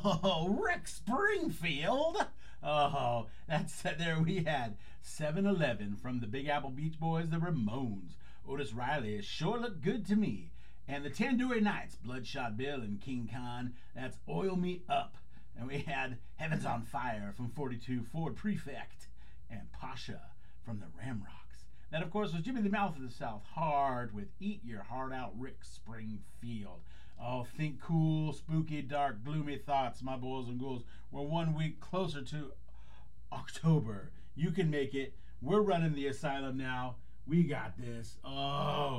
Oh, Rick Springfield. Oh, that's there we had 7-Eleven from the Big Apple Beach Boys, the Ramones. Otis Riley sure looked good to me. And the Tandoori Nights, Bloodshot Bill and King Khan, that's Oil Me Up. And we had Heaven's on Fire from 42 Ford Prefect and Pasha from the Ramrocks. That, of course, was Jimmy the Mouth of the South Hard with Eat Your Heart Out, Rick Springfield. Oh, think cool, spooky, dark, gloomy thoughts, my boys and ghouls. We're 1 week closer to October. You can make it. We're running the asylum now. We got this. Oh.